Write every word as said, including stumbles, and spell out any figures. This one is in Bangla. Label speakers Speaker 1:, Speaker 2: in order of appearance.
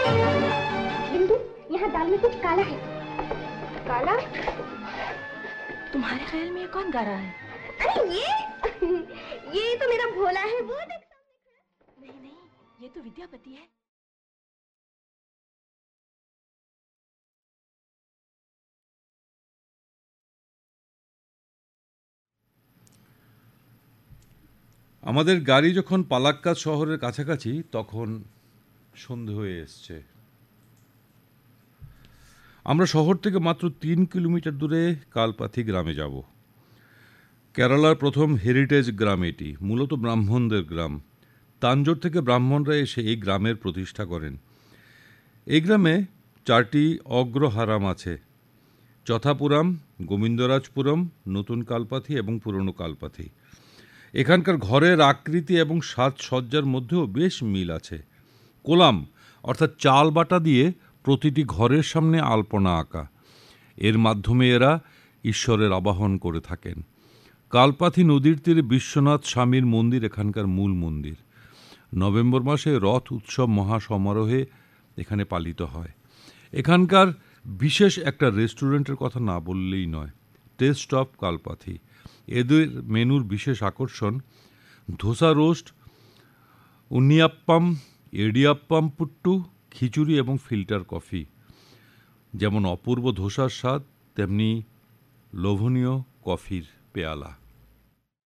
Speaker 1: बिंदु, यहाँ दाल में कुछ काला है। काला?
Speaker 2: तुम्हारे ख्याल में ये कौन गा रहा है?
Speaker 1: अरे ये ये तो मेरा भोला है। वो देख सामने।
Speaker 2: नहीं नहीं, ये तो विद्यापति है।
Speaker 3: আমাদের গাড়ি যখন পালাক্কাদ শহরের কাছাকাছি তখন সন্ধে হয়ে এসছে। আমরা শহর থেকে মাত্র তিন কিলোমিটার দূরে কালপাথি গ্রামে যাব। কেরালার প্রথম হেরিটেজ গ্রাম এটি, মূলত ব্রাহ্মণদের গ্রাম। তাঞ্জোর থেকে ব্রাহ্মণরা এসে এই গ্রামের প্রতিষ্ঠা করেন। এই গ্রামে চারটি অগ্রহারাম আছে: যথাপুরাম, গোবিন্দরাজপুরম, নতুন কালপাথি এবং পুরনো কালপাথি। এখানকার ঘরের আকৃতি এবং সাজসজ্জার মধ্যেও বেশ মিল আছে। কোলাম অর্থাৎ চাল বাটা দিয়ে প্রতিটি ঘরের সামনে আলপনা আঁকা, এর মাধ্যমে এরা ঈশ্বরের আবাহন করে থাকেন। কালপাথি নদীর তীরে বিশ্বনাথ স্বামীর মন্দির এখানকার মূল মন্দির। নভেম্বর মাসে রথ উৎসব মহাসমারোহে এখানে পালিত হয়। এখানকার বিশেষ একটা রেস্টুরেন্টের কথা না বললেই নয়, টেস্ট অফ কালপাথি। এদের মেনুর বিশেষ আকর্ষণ ধোসা রোস্ট, উন্নিয়াপ্পাম, এডিয়াপ্পাম পুট্টু, খিচুড়ি এবং ফিল্টার কফি। যেমন অপূর্ব ধোসার স্বাদ, তেমনি লোভনীয় কফির পেয়ালা।